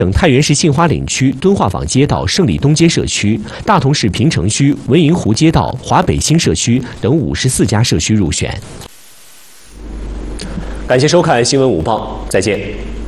等太原市杏花岭区敦化坊街道胜利东街社区、大同市平城区文银湖街道华北新社区等54家社区入选。感谢收看新闻午报，再见。